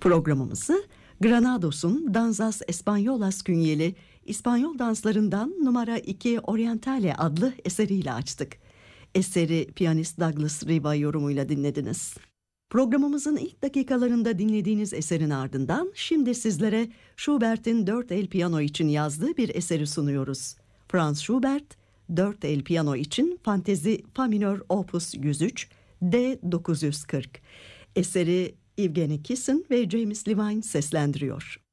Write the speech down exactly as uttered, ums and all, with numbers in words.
Programımızı Granados'un Danzas Españolas künyeli İspanyol danslarından numara iki Orientale adlı eseriyle açtık. Eseri piyanist Douglas Riva yorumuyla dinlediniz. Programımızın ilk dakikalarında dinlediğiniz eserin ardından şimdi sizlere Schubert'in dört el piyano için yazdığı bir eseri sunuyoruz. Franz Schubert, dört el piyano için Fantezi Fa minör Opus yüz üç, D dokuz yüz kırk. Eseri Evgeny Kissin ve James Levine seslendiriyor.